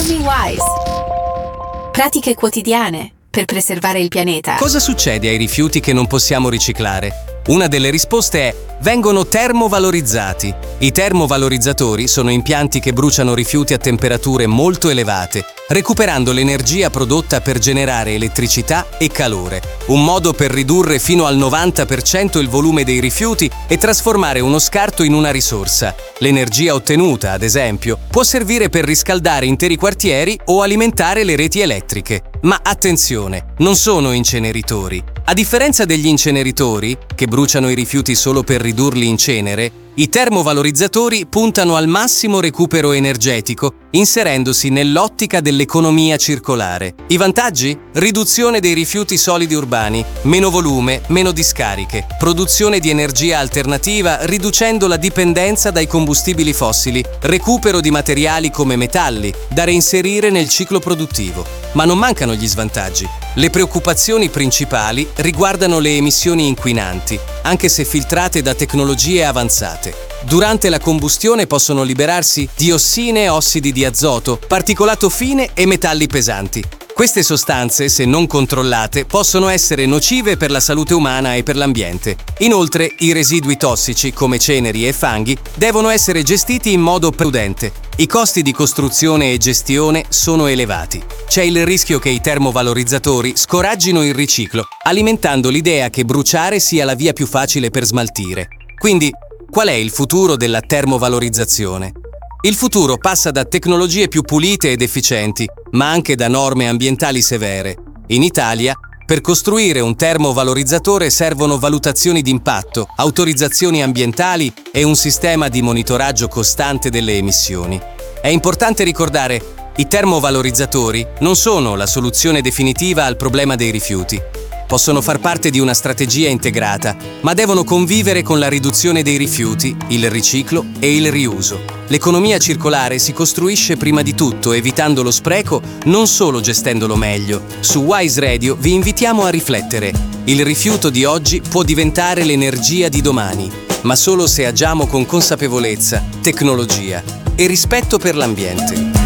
Living Wise. Pratiche quotidiane per preservare il pianeta. Cosa succede ai rifiuti che non possiamo riciclare? Una delle risposte è: vengono termovalorizzati. I termovalorizzatori sono impianti che bruciano rifiuti a temperature molto elevate, recuperando l'energia prodotta per generare elettricità e calore. Un modo per ridurre fino al 90% il volume dei rifiuti e trasformare uno scarto in una risorsa. L'energia ottenuta, ad esempio, può servire per riscaldare interi quartieri o alimentare le reti elettriche. Ma attenzione, non sono inceneritori. A differenza degli inceneritori, che bruciano i rifiuti solo per ridurli in cenere, i termovalorizzatori puntano al massimo recupero energetico, inserendosi nell'ottica dell'economia circolare. I vantaggi? Riduzione dei rifiuti solidi urbani, meno volume, meno discariche, produzione di energia alternativa riducendo la dipendenza dai combustibili fossili, recupero di materiali come metalli, da reinserire nel ciclo produttivo. Ma non mancano gli svantaggi. Le preoccupazioni principali riguardano le emissioni inquinanti, anche se filtrate da tecnologie avanzate. Durante la combustione possono liberarsi diossine e ossidi di azoto, particolato fine e metalli pesanti. Queste sostanze, se non controllate, possono essere nocive per la salute umana e per l'ambiente. Inoltre, i residui tossici, come ceneri e fanghi, devono essere gestiti in modo prudente. I costi di costruzione e gestione sono elevati. C'è il rischio che i termovalorizzatori scoraggino il riciclo, alimentando l'idea che bruciare sia la via più facile per smaltire. Quindi, qual è il futuro della termovalorizzazione? Il futuro passa da tecnologie più pulite ed efficienti, ma anche da norme ambientali severe. In Italia, per costruire un termovalorizzatore servono valutazioni d'impatto, autorizzazioni ambientali e un sistema di monitoraggio costante delle emissioni. È importante ricordare: i termovalorizzatori non sono la soluzione definitiva al problema dei rifiuti. Possono far parte di una strategia integrata, ma devono convivere con la riduzione dei rifiuti, il riciclo e il riuso. L'economia circolare si costruisce prima di tutto evitando lo spreco, non solo gestendolo meglio. Su Wise Radio vi invitiamo a riflettere. Il rifiuto di oggi può diventare l'energia di domani, ma solo se agiamo con consapevolezza, tecnologia e rispetto per l'ambiente.